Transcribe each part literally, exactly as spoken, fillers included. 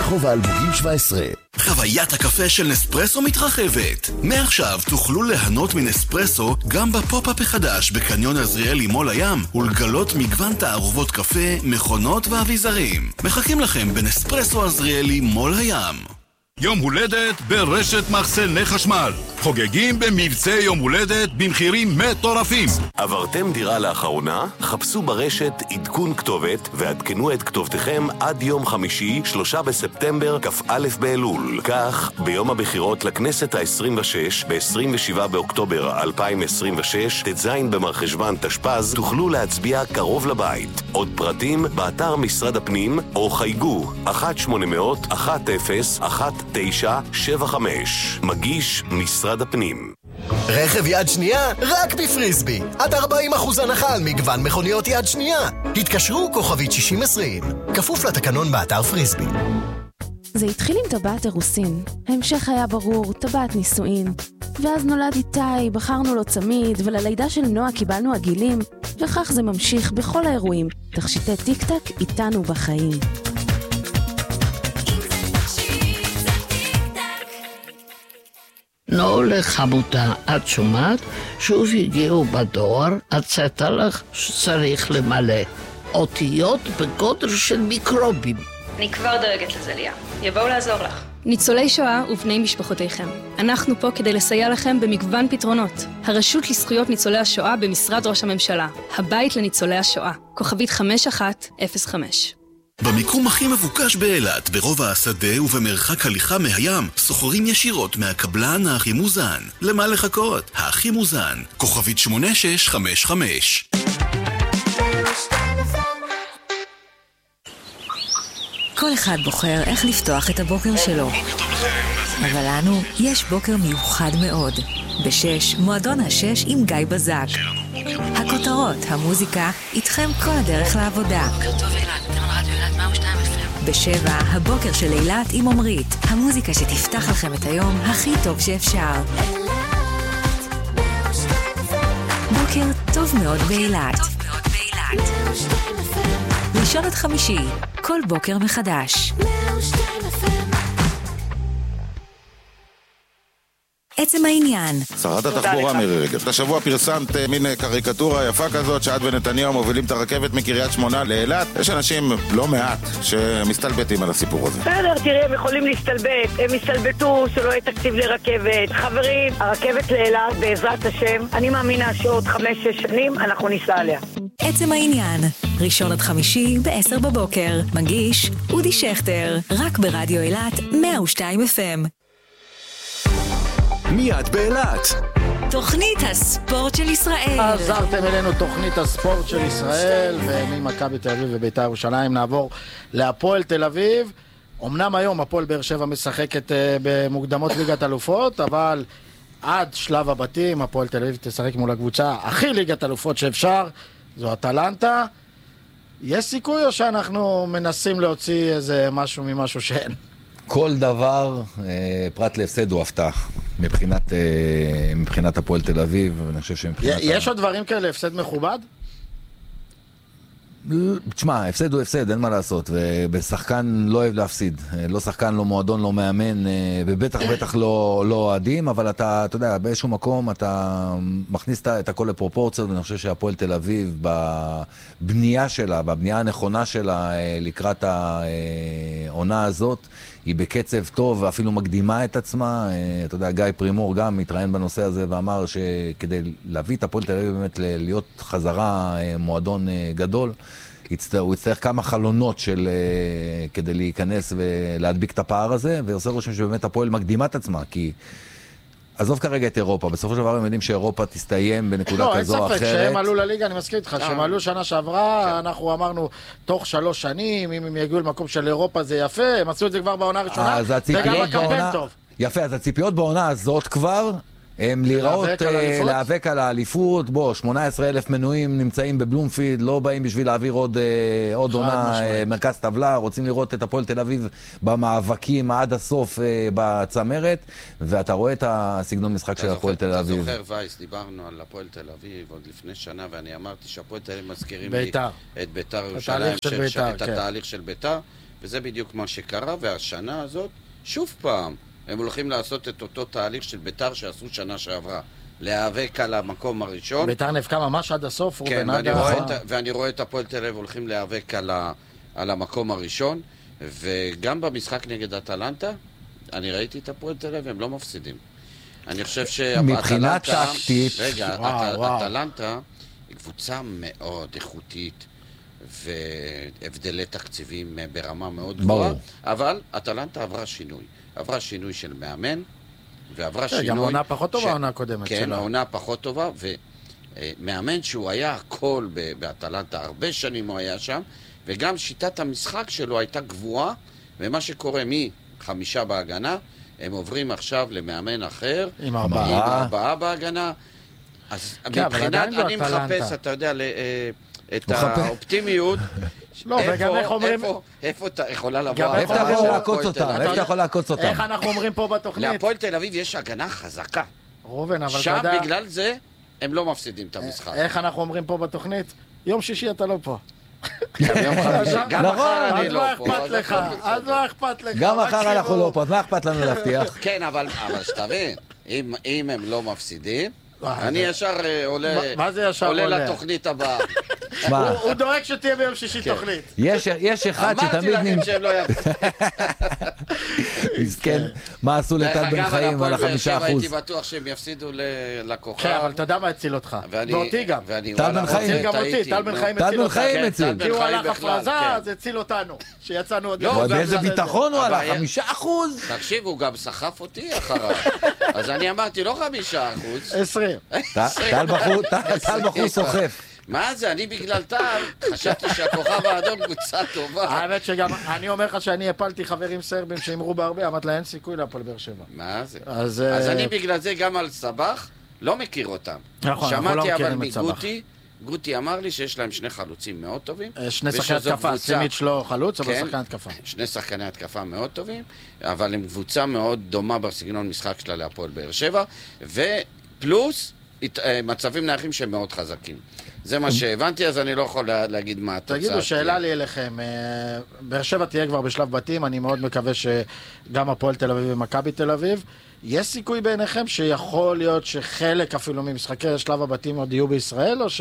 רחוב האלבוגים שבע עשרה. חוויית הקפה של נספרסו מתרחבת. מעכשיו תוכלו ליהנות מנספרסו גם בפופ-אפ החדש בקניון עזריאלי מול הים, ולגלות מגוון תערובות קפה, מכונות ואביזרים. מחכים לכם בנספרסו עזריאלי מול הים. יום הולדת ברשת מחסני חשמל. חוגגים במבצע יום הולדת במחירים מטורפים. עברתם דירה לאחרונה? חפשו ברשת עדכון כתובת ועדכנו את כתובתכם עד יום חמישי, שלושה בספטמבר, כ"א באלול. כך, ביום הבחירות לכנסת ה-עשרים ושש, ב-עשרים ושבעה באוקטובר אלפיים עשרים ושש, ט"ז במרחשוון תשפ"ז, תוכלו להצביע קרוב לבית. עוד פרטים באתר משרד הפנים או חייגו אחת שמונה אפס אפס אפס אחת תשע שבע חמש. מגיש משרד הפנים. רכב יד שנייה רק בפריסבי. עד ארבעים אחוז הנחה על מגוון מכוניות יד שנייה. התקשרו כוכבית שישים עשרים. כפוף לתקנון באתר פריסבי. זה התחיל עם טבעת אירוסין. ההמשך היה ברור, טבעת נישואין. ואז נולד איתי, בחרנו לו צמיד, וללידה של נועה קיבלנו עגילים, וכך זה ממשיך בכל האירועים. תכשיטי טיק-טק איתנו בחיים. נו לחמותה, את שומעת? שוב הגיעו בדואר, הצאת לך שצריך למלא. אותיות בגודל של מיקרובים. אני כבר דואגת לזה, ליה. יבואו לעזור לך. ניצולי שואה ובני משפחותיכם. אנחנו פה כדי לסייע לכם במגוון פתרונות. הרשות לזכויות ניצולי השואה במשרד ראש הממשלה. הבית לניצולי השואה. כוכבית חמש אחת אפס חמש. במיקום הכי מבוקש באילת, ברובע השדה ובמרחק הליכה מהים, סוחרים ישירות מהקבלן הכי מוזן. למה לחכות? הכי מוזן. כוכבית שמונה שש חמש חמש. כל אחד בוחר איך לפתוח את הבוקר שלו. אבל לנו יש בוקר מיוחד מאוד. בשש, מועדון השש עם גיא בזק. הכותרות, המוזיקה, איתכם כל הדרך לעבודה. בוקר טוב אילת, אתם על רדיו אילת מאה ושתיים אף אם. בשבע, הבוקר של אילת עם עומרית. המוזיקה שתפתח לכם את היום הכי טוב שאפשר. בוקר טוב מאוד באילת. ראשון עד חמישי, כל בוקר מחדש. עצם העניין. שרת התחבורה מירי רגב. השבוע פרסמת מין קריקטורה יפה כזאת שאת ונתניהו מובילים את הרכבת מקריית שמונה לאילת. יש אנשים לא מעט שמסתלבטים על הסיפור הזה. בסדר, תראה, הם יכולים להסתלבט. הם הסתלבטו שלא יהיה תקציב לרכבת. חברים, הרכבת לאילת בעזרת השם, אני מאמינה שעוד חמש שש שנים אנחנו ניסע עליה. עצם העניין. ראשון עד חמישי בעשר בבוקר. מגיש אודי שכטר. רק ברדיו אילת מאה ושתיים אף אם. מיד באילת. תוכנית הספורט של ישראל. עזרתם אלינו תוכנית הספורט של ישראל, וממכבי תל אביב ובית"ר ירושלים נעבור להפועל תל אביב. אמנם היום הפועל באר שבע משחקת במוקדמות ליגת אלופות, אבל עד שלב הבתים הפועל תל אביב תשחק מול הקבוצה הכי ליגת אלופות שאפשר, זו אטלנטה. יש סיכוי או שאנחנו מנסים להוציא איזה משהו ממשהו שאין? כל דבר, פרט להפסד הוא הפתעה מבחינת, מבחינת הפועל תל אביב, ואני חושב שמבחינת... יש עוד דברים כאלה, הפסד מכובד? תשמע, הפסד הוא הפסד, אין מה לעשות, ובשחקן לא אוהב להפסיד, לא שחקן, לא מועדון, לא מאמן, ובטח בטח לא, לא אוהדים, אבל אתה, אתה יודע, באיזשהו מקום אתה מכניס את הכל לפרופורציות, ואני חושב שהפועל תל אביב בבנייה שלה, בבנייה הנכונה שלה לקראת העונה הזאת, היא בקצב טוב ואפילו מקדימה את עצמה. אתה יודע, גיא פרימור גם התראיין בנושא הזה ואמר שכדי להביא את הפועל תל אביב באמת להיות חזרה מועדון גדול, הוא יצטרך כמה חלונות של, כדי להיכנס ולהדביק את הפער הזה, ועושה רושם שבאמת הפועל מקדימה את עצמה, כי עזוב כרגע את אירופה, בסופו של דבר הם יודעים שאירופה תסתיים בנקודה כזו או אחרת. לא, אין ספק שהם עלו לליגה, אני מסכים איתך, שהם עלו שנה שעברה, אנחנו אמרנו תוך שלוש שנים, אם הם יגיעו למקום של אירופה זה יפה, הם עשו את זה כבר בעונה הראשונה, וגם הקמפיין טוב. יפה, אז הציפיות בעונה הזאת כבר, הם לראות, להיאבק על האליפות, בוא, שמונה עשרה אלף מנויים נמצאים בבלומפילד, לא באים בשביל להעביר עוד, עוד עונה, מרכז טבלה, רוצים לראות את הפועל תל אביב במאבקים עד הסוף בצמרת, ואתה רואה את הסגנון משחק של הפועל תל אביב. אתה זוכר וייס, דיברנו על הפועל תל אביב עוד לפני שנה, ואני אמרתי שהפועל תל אביב מזכירים ביתר. לי את ביתר ירושלים, את התהליך של ביתר, וזה בדיוק מה שקרה, והשנה הזאת, שוב פעם, הם הולכים לעשות את אותו תהליך של ביתר שעשו שנה שעברה. להיאבק על המקום הראשון. ביתר נפקה ממש עד הסוף. כן, ואני רואה, את, ואני רואה את הפועל תל אביב הולכים להיאבק על, ה, על המקום הראשון, וגם במשחק נגד אטלנטה, אני ראיתי את הפועל תל אביב, הם לא מפסידים. אני חושב מבחינה טקטית, רגע, וואו, וואו. אטלנטה היא קבוצה מאוד איכותית, והבדלי תקציבים ברמה מאוד גבוהה, אבל אטלנטה עברה שינוי. עברה שינוי של מאמן, ועברה שינוי... גם העונה פחות טובה, העונה הקודמת שלה. כן, העונה פחות טובה, ומאמן שהוא היה הכל באטלנטה, הרבה שנים הוא היה שם, וגם שיטת המשחק שלו הייתה גבוהה, ומה שקורה מחמישה בהגנה, הם עוברים עכשיו למאמן אחר, עם ארבעה, עם ארבעה בהגנה, אז מבחינת אני מחפש, אתה יודע, את האופטימיות, לא, וגם איך אומרים... איפה אתה יכולה לבוא... איפה אתה יכול לעקוץ אותם? איפה אתה יכול לעקוץ אותם? איך אנחנו אומרים פה בתוכנית? להפועל תל אביב יש הגנה חזקה. רובן, אבל אתה שם יודע... בגלל זה הם לא מפסידים את המשחק. איך אנחנו אומרים פה בתוכנית? יום שישי אתה לא פה. גם יום חמישי, גם מחר אני לא פה. אז לא אכפת לך, אז לא אכפת לך. גם מחר אנחנו לא פה, אז מה אכפת לנו להבטיח? כן, אבל שתבין, אם הם לא מפסידים, אני ישר עולה לתוכנית הבאה. הוא דואג שתהיה ביום שישי תוכנית. יש אחד שתמיד... אמרתי לכם שהם לא יפסידו. מסכן, מה עשו לטל בן חיים על החמישה אחוז? הייתי בטוח שהם יפסידו לכוכב. כן, אבל אתה יודע מה הציל אותך. ואותי גם. טל בן חיים. גם אותי, טל בן חיים טל בן חיים הציל. כי הוא הלך הפרזה, אז הציל אותנו. שיצאנו עוד... באיזה ביטחון הוא הלך? חמישה אחוז? תקשיב, הוא גם סחף אותי אחריו. אז אני אמרתי, לא חמישה אחוז. עשרים. טל בחור סוחף. מה זה? אני בגלל טל חשבתי שהכוכב האדום קבוצה טובה. האמת שגם, אני אומר לך שאני הפלתי חברים סרבים שאמרו בהרבה, אמרת לה אין סיכוי להפועל באר שבע. מה זה? אז אני בגלל זה גם על סבח לא מכיר אותם. שמעתי אבל מגוטי, גוטי אמר לי שיש להם שני חלוצים מאוד טובים. שני שחקני התקפה, סימיץ' לא חלוץ, אבל שחקני התקפה. שני שחקני התקפה מאוד טובים, אבל הם קבוצה מאוד דומה בסגנון משחק שלה להפועל באר שבע, ופלוס מצבים נייחים שהם מאוד חזקים. זה מה שהבנתי, אז אני לא יכול להגיד מה התוצאה. תגידו, שאלה לי אליכם, באר שבע תהיה כבר בשלב בתים, אני מאוד מקווה שגם הפועל תל אביב ומכבי תל אביב. יש סיכוי בעיניכם שיכול להיות שחלק אפילו ממשחקי שלב הבתים עוד יהיו בישראל, או ש...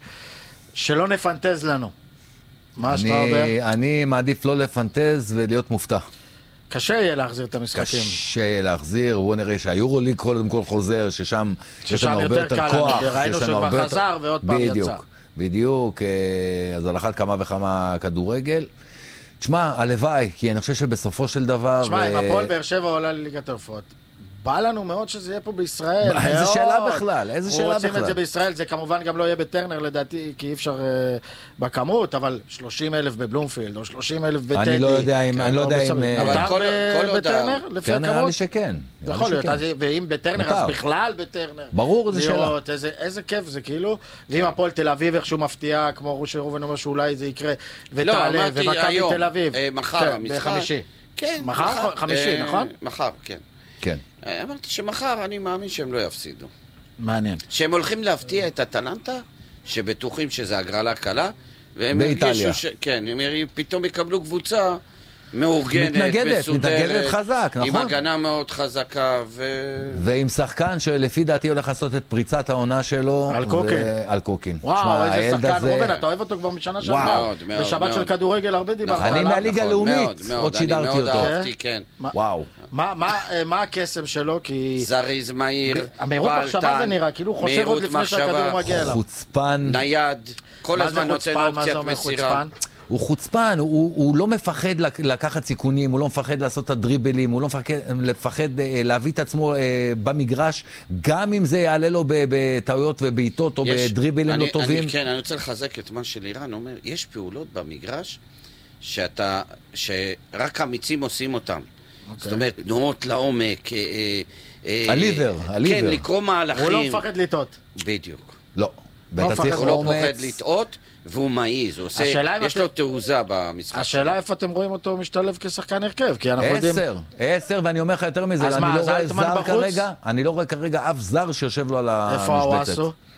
שלא נפנטז לנו? מה שאתה אומר? אני מעדיף לא לפנטז ולהיות מופתע. קשה יהיה להחזיר את המשחקים. קשה יהיה להחזיר, בואו נראה שהיורוליג קודם כל חוזר, ששם יש לנו הרבה יותר כוח. ראינו שכבר חזר ועוד פעם יצא. בדיוק, בדיוק, אז על אחת כמה וכמה כדורגל. תשמע, הלוואי, כי אני חושב שבסופו של דבר... תשמע, אם הפועל באר שבע עולה לליגת האלופות, בא לנו מאוד שזה יהיה פה בישראל. איזה שאלה בכלל, איזה שאלה בכלל. רוצים את זה בישראל, זה כמובן גם לא יהיה בטרנר לדעתי, כי אי אפשר בכמות, אבל שלושים אלף בבלומפילד, או שלושים אלף בטדי. אני לא יודע אם... אני לא יודע אם... אבל כל בטרנר, לפי הכמות? נראה לי שכן. יכול להיות, ואם בטרנר, אז בכלל בטרנר. ברור, זה שאלה. איזה כיף זה, כאילו. ואם הפועל תל אביב איכשהו מפתיע, כמו רושה רובן אומר שאולי זה יקרה, ותעלה, ומכבי תל אביב. מחר המשחק. כן, מחר, חמישי, נכון? מחר, כן. כן. אמרתי שמחר אני מאמין שהם לא יפסידו. מעניין. שהם הולכים להפתיע את אטלנטה, שבטוחים שזה הגרלה קלה, והם באיטליה. ש... כן, הם פתאום יקבלו קבוצה מאורגנת, מתנגדת, מסודרת, מתנגדת חזק, נכון? עם הגנה מאוד חזקה, ו... ועם שחקן שלפי דעתי הולך לעשות את פריצת העונה שלו. על קוקין. ו... על קוקין. וואו, איזה שחקן, הזה... רובן, אתה אוהב אותו כבר משנה שעברה. מאוד, מאוד. בשבת של כדורגל הרבה דיברנו. אני מהליגה הלאומית, עוד שידרתי אותו. אני מאוד אהבתי, כן. וואו. מה הקסם שלו? כי... זריז, מהיר, המהירות מחשבה זה נראה, כאילו הוא חושב עוד לפני שהכדור מגיע אליו. חוצפן. נייד, כל הזמן נותן אופציית מסירה. הוא חוצפן, הוא, הוא לא מפחד לקחת סיכונים, הוא לא מפחד לעשות את הדריבלים, הוא לא מפחד, מפחד להביא את עצמו במגרש, גם אם זה יעלה לו בטעויות ובעיטות או יש, בדריבלים אני, לא טובים. אני, כן, אני רוצה לחזק את מה שלירן אומר, יש פעולות במגרש שאתה, שרק אמיצים עושים אותם. Okay. זאת אומרת, תנועות לעומק, הליבר, הליבר. כן, לקרוא מהלכים. הוא לא מפחד לטעות. בדיוק. לא. הוא לא מפחד לטעות. והוא מעיז, הוא עושה, יש לו תעוזה במשחק. השאלה איפה אתם רואים אותו משתלב כשחקן הרכב, כי אנחנו יודעים... עשר, עשר, ואני אומר לך יותר מזה, אני לא רואה זר כרגע, אני לא רואה כרגע אף זר שיושב לו על המשבצת. איפה הוא עשו?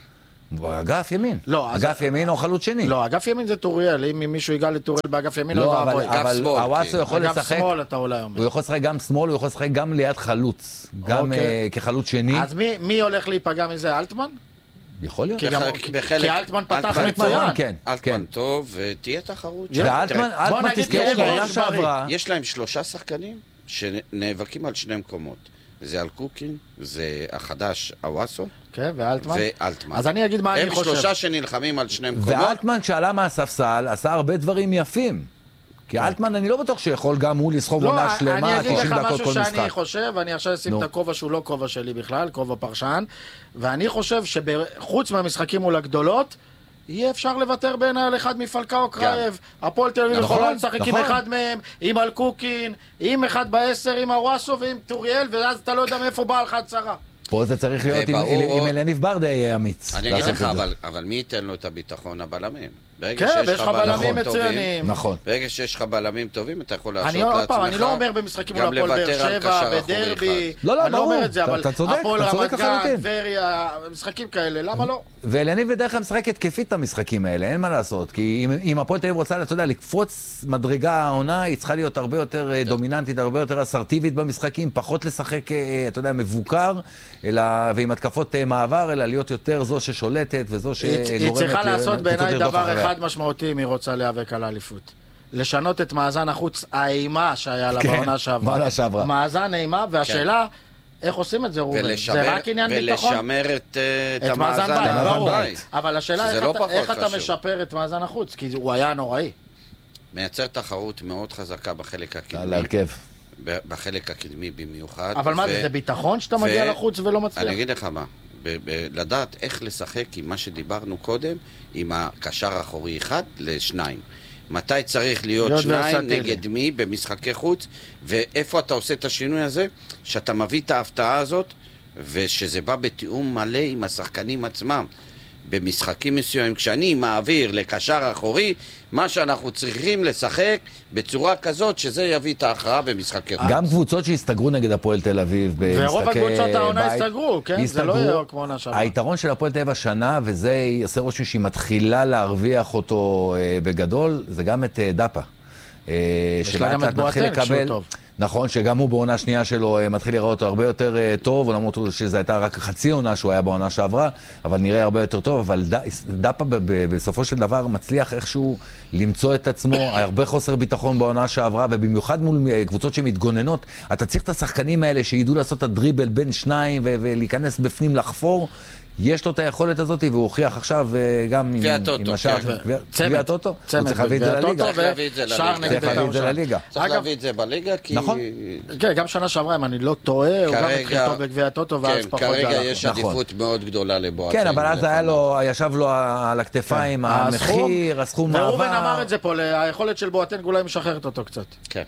אגף ימין. לא, אגף ימין או חלוץ שני. לא, אגף ימין זה טוריאל, אם מישהו יגע לטוריאל באגף ימין, לא, אבל, אבל הוואסו יכול אגף לשחק, שמאל אתה אולי אומר. הוא יכול לשחק גם שמאל, הוא יכול לשחק גם ליד חלוץ, גם אוקיי. uh, כחלוץ שני. אז מי, מי הולך להיפגע מזה, אלטמן? יכול להיות. כי, גם, בחלק, כי אלטמן פתח מצוין, כן, אלטמן כן. טוב, ותהיה תחרות. ואלטמן, אלטמן תזכרו, בעונה שעברה. יש להם שלושה שחקנים שנאבקים על שני מקומות. זה אלקוקין, זה החדש הוואסו. כן, ואלטמן. ואלטמן. אז אני אגיד מה אני חושב. הם שלושה שנלחמים על שני מקומות. ואלטמן כשעלה מהספסל עשה הרבה דברים יפים. כי אלטמן אני לא בטוח שיכול גם הוא לסחוב עונה שלמה, תשעים דקות כל משחק. אני אגיד לך משהו שאני חושב, ואני עכשיו אשים את הכובע שהוא לא כובע שלי בכלל, כובע פרשן, ואני חושב שחוץ מהמשחקים מול הגדולות, יהיה אפשר לוותר בין על אחד מפלקאו קרייב. הפועל תל אביב יכולה לשחק עם אחד מהם, עם אלקוקין, עם אחד בעשר, עם הוואסו ועם טוריאל, ואז אתה לא יודע מאיפה בא לך הצרה. פה זה צריך להיות עם אלניב ברדה יהיה אמיץ. אני אגיד לך, אבל מי ייתן לו את הביטחון? הבלמים. כן, ויש לך בלמים מצוינים. נכון. ברגע שיש לך בלמים טובים, אתה יכול להרשות לעצמך. אני לא אומר במשחקים מול הפועל באר שבע, בדרבי, לא, לא, אני לא אומר את זה, אבל הפועל רמת גן, טבריה, משחקים כאלה, למה לא? ואלניב בדרך כלל משחק התקפית את המשחקים האלה, אין מה לעשות, כי אם הפועל תל אביב רוצה, אתה יודע, לקפוץ מדרגה העונה, היא צריכה להיות הרבה יותר דומיננטית, הרבה יותר אסרטיבית במשחקים, פחות לשחק, אתה יודע, מבוקר, ועם התקפות מעבר, אלא להיות יותר זו ששולטת וזו שגורמת... היא צריכה לעשות בעיניי דבר אחד משמעותי אם היא רוצה להיאבק על האליפות. לשנות את מאזן החוץ האימה שהיה לה בעונה שעברה. מאזן אימה, והשאלה, איך עושים את זה, רובן? זה רק עניין ביטחון? ולשמר את המאזן בית. אבל השאלה, איך אתה משפר את מאזן החוץ? כי הוא היה נוראי. מייצר תחרות מאוד חזקה בחלק הקדמי. על הרכב. בחלק הקדמי במיוחד. אבל מה זה, זה ביטחון שאתה מגיע לחוץ ולא מצליח? אני אגיד לך מה. לדעת איך לשחק עם מה שדיברנו קודם, עם הקשר האחורי אחד לשניים. מתי צריך להיות שניים נגד מי במשחקי חוץ, ואיפה אתה עושה את השינוי הזה, שאתה מביא את ההפתעה הזאת, ושזה בא בתיאום מלא עם השחקנים עצמם. במשחקים מסוימים, כשאני מעביר לקשר האחורי, מה שאנחנו צריכים לשחק בצורה כזאת, שזה יביא את ההכרעה במשחקי חוץ. גם קבוצות שהסתגרו נגד הפועל תל אביב במשחקי בית. ורוב הקבוצות העונה הסתגרו, כן? זה לא יהיה כמו עונה שעברה. היתרון של הפועל תל אביב השנה, וזה יעשה רושם שהיא מתחילה להרוויח אותו בגדול, זה גם את דאפה. יש לה גם את בועטן כשהוא טוב. נכון, שגם הוא בעונה שנייה שלו מתחיל לראות אותו הרבה יותר טוב, למרות שזו הייתה רק חצי עונה שהוא היה בעונה שעברה, אבל נראה הרבה יותר טוב, אבל דאפה בסופו של דבר מצליח איכשהו למצוא את עצמו, הרבה חוסר ביטחון בעונה שעברה, ובמיוחד מול קבוצות שמתגוננות, אתה צריך את השחקנים האלה שידעו לעשות את הדריבל בין שניים ולהיכנס בפנים לחפור, יש לו את היכולת הזאת, והוא הוכיח עכשיו גם עם השאר. גביע הטוטו. הוא צריך להביא את זה לליגה. צריך להביא את זה לליגה. צריך להביא את זה בליגה, כי... נכון. כן, גם שנה שעברה, אם אני לא טועה, הוא גם התחיל טוב בגביע הטוטו, ואז פחות... כרגע יש עדיפות מאוד גדולה לבועטן. כן, אבל אז היה לו, ישב לו על הכתפיים, המחיר, הסכום מעבר. ורובן אמר את זה פה, היכולת של בועטן אולי משחררת אותו קצת. כן.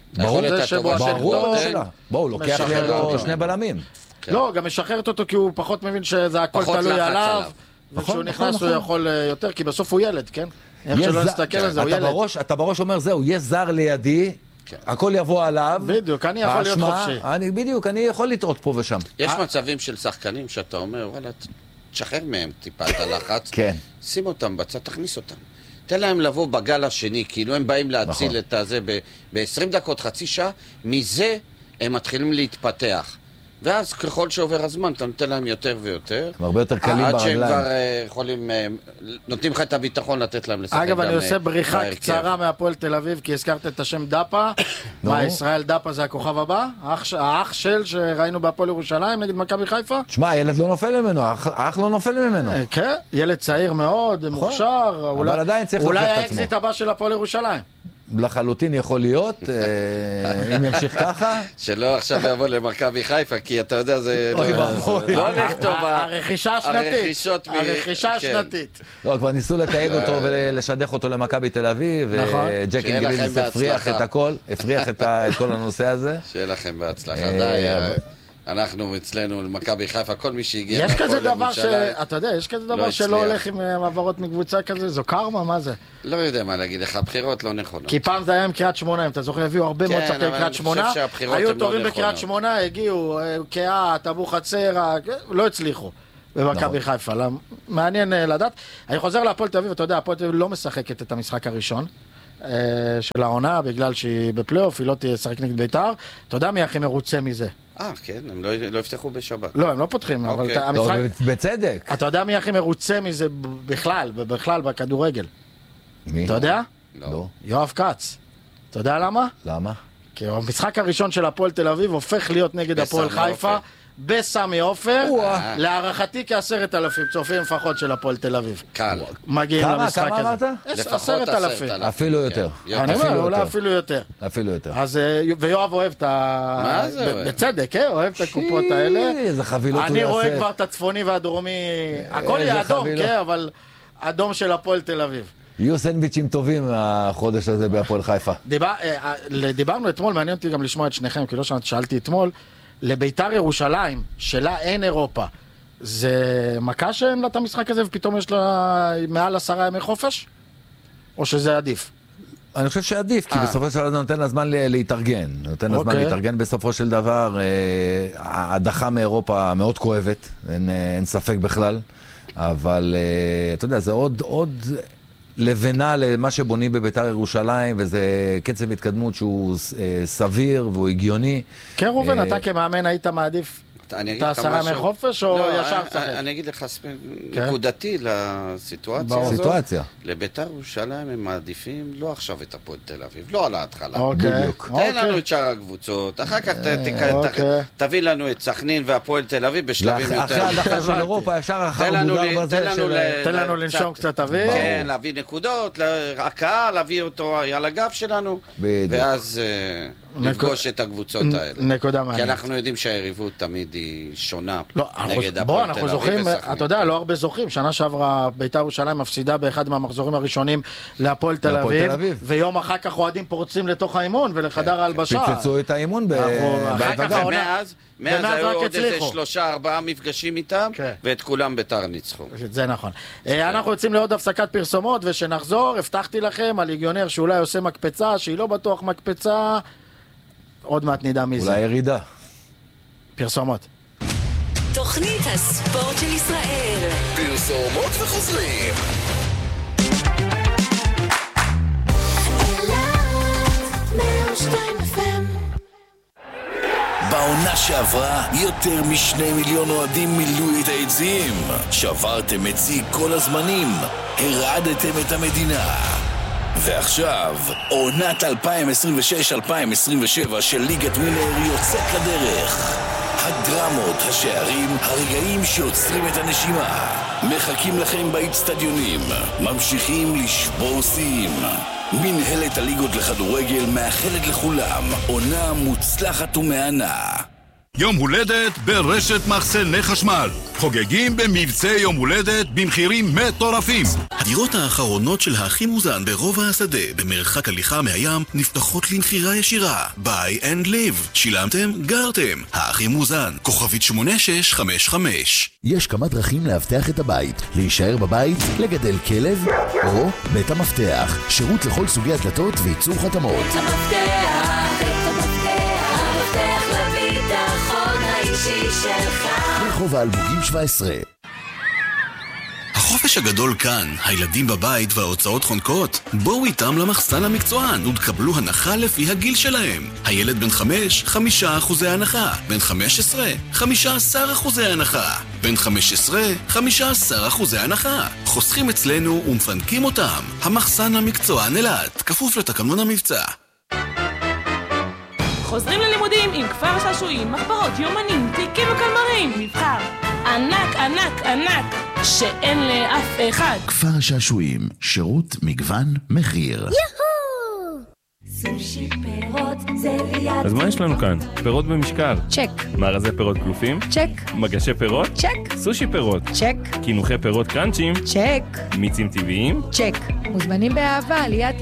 ברור שלה. בואו, לוקח לידו שני בלמים. לא, גם משחררת אותו כי הוא פחות מבין שזה הכל תלוי עליו, וכשהוא נכנס הוא יכול יותר, כי בסוף הוא ילד, כן? איך שלא נסתכל על זה, הוא ילד. אתה בראש אומר, זהו, יש זר לידי, הכל יבוא עליו. בדיוק, אני יכול להיות חופשי. בדיוק, אני יכול לטעות פה ושם. יש מצבים של שחקנים שאתה אומר, וואלה, תשחרר מהם טיפה את הלחץ, שים אותם בצד, תכניס אותם. תן להם לבוא בגל השני, כאילו הם באים להציל את זה ב-עשרים דקות, חצי שעה, מזה הם מתחילים להתפתח. ואז ככל שעובר הזמן, אתה נותן להם יותר ויותר. הרבה יותר קלים ברגליים. עד שהם כבר יכולים, נותנים לך את הביטחון לתת להם לשחק. אגב, אני עושה בריחה קצרה מהפועל תל אביב, כי הזכרת את השם דאפה. מה, ישראל דאפה זה הכוכב הבא? האח של שראינו בהפועל ירושלים נגד מכבי חיפה? תשמע, ילד לא נופל ממנו, האח לא נופל ממנו. כן, ילד צעיר מאוד, מוכשר. אבל עדיין צריך אולי האקזיט הבא של הפועל ירושלים. לחלוטין יכול להיות, אם ימשיך ככה. שלא עכשיו יבוא למכבי חיפה, כי אתה יודע, זה לא לכתוב. הרכישה השנתית. הרכישה השנתית. לא, כבר ניסו לתייג אותו ולשדך אותו למכבי תל אביב, וג'ק אינגליס הפריח את הכל, הפריח את כל הנושא הזה. שיהיה לכם בהצלחה. די, אנחנו אצלנו למכבי חיפה, כל מי שהגיע... יש כזה דבר ש... אתה יודע, יש כזה דבר שלא הולך עם מעברות מקבוצה כזה, זו קרמה, מה זה? לא יודע מה להגיד לך, הבחירות לא נכונות. כי פעם זה היה עם קריית שמונה, אם אתה זוכר, הביאו הרבה מאוד שחקנים קריית שמונה, היו טובים בקריית שמונה, הגיעו קהת, אבו חצר, לא הצליחו. במכבי חיפה. מעניין לדעת. אני חוזר להפועל תל אביב, אתה יודע, הפועל תל אביב לא משחקת את המשחק הראשון של העונה, בגלל שהיא בפלייאוף, היא לא תשחק נגד בית"ר. אתה יודע מי הכי מרוצה מזה? אה, כן, הם לא יפתחו בשבת. לא, הם לא פותחים, אבל המשחק... בצדק. אתה יודע מי הכי מרוצה מזה בכלל, בכלל בכדורגל? מי? אתה יודע? לא. יואב כץ. אתה יודע למה? למה? כי המשחק הראשון של הפועל תל אביב הופך להיות נגד הפועל חיפה בסמי עופר, להערכתי כעשרת אלפים צופים לפחות של הפועל תל אביב. קל. מגיעים למשחק הזה. כמה אמרת? עשרת אלפים. אפילו יותר. אני אומר, אולי אפילו יותר. אפילו יותר. אז, ויואב אוהב את ה... מה זה אוהב? בצדק, אוהב את הקופות האלה. איזה חבילות הוא יעשה. אני רואה כבר את הצפוני והדרומי, הכל יהיה אדום, כן, אבל אדום של הפועל תל אביב. יהיו סנדוויצ'ים טובים החודש הזה בהפועל חיפה. דיברנו אתמול, מעניין אותי גם לשמוע את שניכם, כי לא שאלתי אתמול, לביתר ירושלים, שלה אין אירופה, זה מכה שאין לה את המשחק הזה ופתאום יש לה מעל עשרה ימי חופש? או שזה עדיף? אני חושב שעדיף, כי בסופו של דבר נותן לה זמן להתארגן. נותן לה זמן להתארגן בסופו של דבר. ההדחה מאירופה מאוד כואבת, אין ספק בכלל. אבל אתה יודע, זה עוד... לבנה למה שבונים בביתר ירושלים, וזה קצב התקדמות שהוא סביר והוא הגיוני. כן, רובן, אתה כמאמן היית מעדיף את העשרה ימי חופש או ישר צחק? אני אגיד לך נקודתי לסיטואציה הזאת. לביתר ירושלים הם מעדיפים לא עכשיו את הפועל תל אביב, לא על ההתחלה. תן לנו את שאר הקבוצות, אחר כך תביא לנו את סכנין והפועל תל אביב בשלבים יותר. אחרי ההדחה של אירופה, ישר אחר מודר בזה של... תן לנו לנשום קצת אוויר. כן, להביא נקודות, הקהל, להביא אותו על הגב שלנו, ואז... לפגוש את הקבוצות האלה. נקודה מעניינת. כי אנחנו יודעים שהיריבות תמיד היא שונה נגד בוא, אנחנו זוכרים, אתה יודע, לא הרבה זוכרים, שנה שעברה ביתר ירושלים מפסידה באחד מהמחזורים הראשונים להפועל תל אביב, ויום אחר כך אוהדים פורצים לתוך האימון ולחדר ההלבשה. פיצצו את האימון בהדגה. מאז, מאז היו עוד איזה שלושה, ארבעה מפגשים איתם, ואת כולם ביתר ניצחו. זה נכון. אנחנו יוצאים לעוד הפסקת פרסומות, ושנחזור, הבטחתי לכם על ליגיונר שאולי עושה מקפצה, שהיא לא בטוח מקפצה. עוד מעט נדע מי זה. אולי ירידה. פרסומות. תוכנית הספורט של ישראל. פרסומות וחוזרים. בעונה שעברה, יותר משני מיליון אוהדים מילאו את היציעים. שברתם את שיא כל הזמנים. הרעדתם את המדינה. ועכשיו, עונת אלפיים עשרים ושש אלפיים עשרים ושבע של ליגת ווינר יוצאת לדרך. הדרמות, השערים, הרגעים שעוצרים את הנשימה. מחכים לכם באצטדיונים, ממשיכים לשבור שיאים. מנהלת הליגות לכדורגל מאחלת לכולם עונה מוצלחת ומהנה. יום הולדת ברשת מחסני חשמל. חוגגים במבצע יום הולדת במחירים מטורפים. הדירות האחרונות של הכי מוזן ברובע השדה, במרחק הליכה מהים, נפתחות למחירה ישירה. Buy and live. שילמתם? גרתם. הכי מוזן. כוכבית שמונה שש חמש חמש. יש כמה דרכים להבטח את הבית. להישאר בבית, לגדל כלב, או בית המפתח. שירות לכל סוגי הדלתות וייצור חתמות. בית המפתח, בית המפתח, המפתח לביטחון האישי שלך. רחוב האלמוגים שבע עשרה. החופש הגדול כאן, הילדים בבית וההוצאות חונקות. בואו איתם למחסן המקצוען ותקבלו הנחה לפי הגיל שלהם. הילד בן חמש, חמישה אחוזי הנחה. בן חמש עשרה, חמישה עשר אחוזי הנחה. בן חמש עשרה, חמישה עשר אחוזי הנחה. חוסכים אצלנו ומפנקים אותם. המחסן המקצוען אלעד, כפוף לתקנון המבצע. חוזרים ללימודים עם כפר שעשועים, מחברות, יומנים, תיקים וקלמרים. מבחר ענק, ענק, ענק, שאין לאף אחד. כפר שעשועים, שירות, מגוון, מחיר. יהו! סושי פירות זה ליד. אז מה יש לנו כאן? פירות במשקל. צ'ק. מארזי פירות קלופים? צ'ק. מגשי פירות? צ'ק. סושי פירות? צ'ק. קינוחי פירות קראנצ'ים? צ'ק. מיצים טבעיים? צ'ק. מוזמנים באהבה ליד